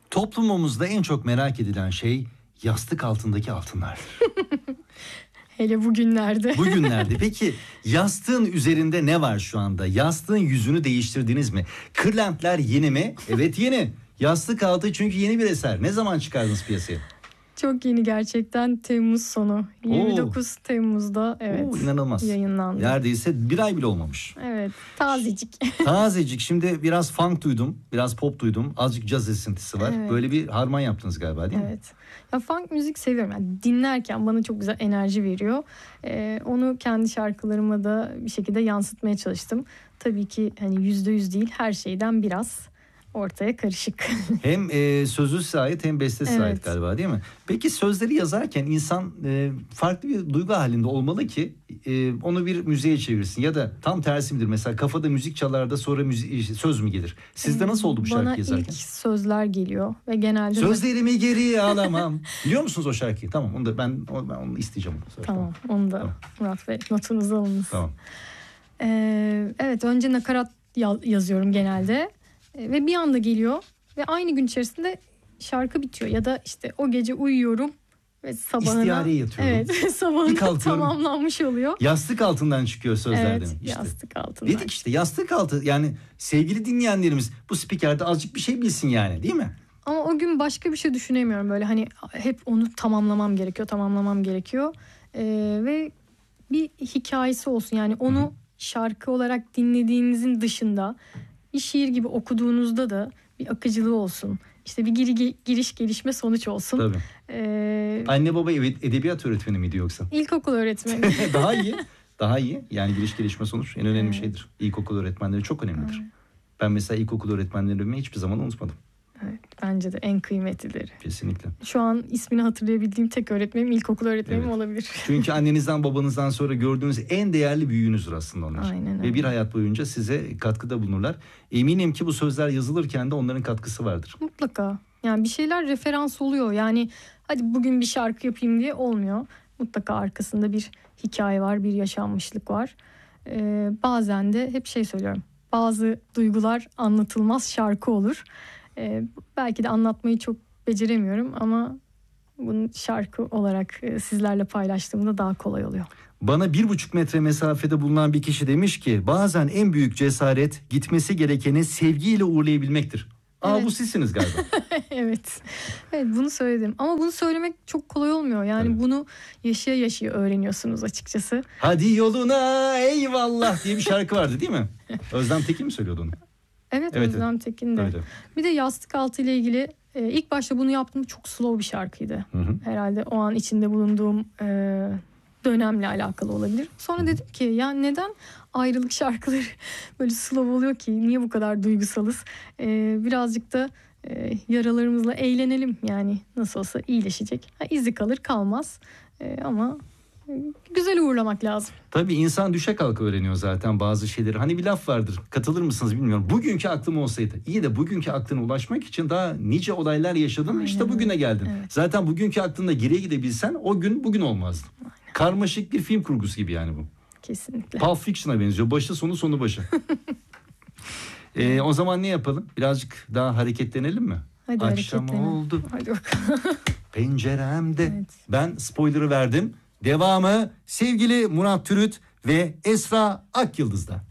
Toplumumuzda en çok merak edilen şey yastık altındaki altınlar. Hele bugünlerde. Bugünlerde. Peki yastığın üzerinde ne var şu anda? Yastığın yüzünü değiştirdiniz mi? Kırlentler yeni mi? Evet yeni. Yastık altı çünkü yeni bir eser. Ne zaman çıkardınız piyasaya? Çok yeni gerçekten, Temmuz sonu. 29 Temmuz'da inanılmaz. Yayınlandı. Neredeyse bir ay bile olmamış. Evet, tazecik. Tazecik. Şimdi biraz funk duydum, biraz pop duydum. Azıcık caz esintisi var. Evet. Böyle bir harman yaptınız galiba değil mi? Evet. Ya funk müzik seviyorum. Yani dinlerken bana çok güzel enerji veriyor. Onu kendi şarkılarıma da bir şekilde yansıtmaya çalıştım. Tabii ki hani %100 değil, her şeyden biraz ortaya karışık. Hem sözü ait hem bestesi ait galiba değil mi? Peki sözleri yazarken insan farklı bir duygu halinde olmalı ki onu bir müziğe çevirsin. Ya da tam tersi midir? Mesela kafada müzik çalar da sonra söz mü gelir? Sizde nasıl oldu bu şarkı yazarken? Bana ilk sözler geliyor ve genelde... Sözlerimi geriye alamam. Biliyor musunuz o şarkıyı? Tamam, onu da ben onu isteyeceğim. Tamam, onu da tamam. Murat Bey notunuzu alınız. Tamam. Evet, önce nakarat yazıyorum genelde. Ve bir anda geliyor ve aynı gün içerisinde şarkı bitiyor ya da işte o gece uyuyorum ve sabahına İstiyareye yatıyorum. Evet, sabahına tamamlanmış oluyor. Yastık altından çıkıyor sözler demek. Evet, yastık altından. Dedik işte yastık altı, yani sevgili dinleyenlerimiz bu spikerde azıcık bir şey bilsin yani, değil mi? Ama o gün başka bir şey düşünemiyorum, böyle hani hep onu tamamlamam gerekiyor ve bir hikayesi olsun, yani onu şarkı olarak dinlediğinizin dışında bir şiir gibi okuduğunuzda da bir akıcılığı olsun. İşte bir giriş gelişme sonuç olsun. Tabii. Anne baba edebiyat öğretmeni miydi yoksa? İlkokul öğretmeni. Daha iyi. Yani giriş gelişme sonuç en önemli şeydir. İlkokul öğretmenleri çok önemlidir. Evet. Ben mesela ilkokul öğretmenlerimi hiçbir zaman unutmadım. Evet, bence de en kıymetlileri. Kesinlikle. Şu an ismini hatırlayabildiğim tek öğretmenim ilkokul öğretmenim olabilir. Çünkü annenizden babanızdan sonra gördüğünüz en değerli büyüğünüzdür aslında onlar. Aynen öyle. Ve bir hayat boyunca size katkıda bulunurlar. Eminim ki bu sözler yazılırken de onların katkısı vardır. Mutlaka. Yani bir şeyler referans oluyor. Yani hadi bugün bir şarkı yapayım diye olmuyor. Mutlaka arkasında bir hikaye var, bir yaşanmışlık var. Bazen de hep söylüyorum. Bazı duygular anlatılmaz şarkı olur. Belki de anlatmayı çok beceremiyorum ama bunu şarkı olarak sizlerle paylaştığımda daha kolay oluyor. Bana 1,5 metre mesafede bulunan bir kişi demiş ki bazen en büyük cesaret gitmesi gerekeni sevgiyle uğurlayabilmektir. Evet. Bu sizsiniz galiba. Evet, bunu söyledim ama bunu söylemek çok kolay olmuyor. Yani bunu yaşaya yaşaya öğreniyorsunuz açıkçası. Hadi yoluna eyvallah diye bir şarkı vardı değil mi? Özlem Tekin mi söylüyordu onu? Evet, Özlem Tekin de. Evet. Bir de yastık altı ile ilgili ilk başta bunu yaptığım çok slow bir şarkıydı. Hı. Herhalde o an içinde bulunduğum dönemle alakalı olabilir. Sonra dedim ki ya neden ayrılık şarkıları böyle slow oluyor ki? Niye bu kadar duygusalız? Birazcık da yaralarımızla eğlenelim. Yani nasıl olsa iyileşecek. İzi kalır kalmaz ama güzel uğurlamak lazım. Tabii insan düşe kalka öğreniyor zaten bazı şeyleri. Hani bir laf vardır, katılır mısınız bilmiyorum. Bugünkü aklım olsaydı. İyi de bugünkü aklına ulaşmak için daha nice olaylar yaşadın. Aynen. İşte bugüne geldin. Evet. Zaten bugünkü aklında geriye gidebilsen o gün bugün olmazdı. Aynen. Karmaşık bir film kurgusu gibi yani bu. Kesinlikle. Pulp Fiction'a benziyor. Başı sonu başı. O zaman ne yapalım? Birazcık daha hareketlenelim mi? Hadi akşam oldu. Hadi bakalım. Penceremde. Evet. Ben spoiler'ı verdim. Devamı sevgili Murat Türüt ve Esra Akyıldız'da.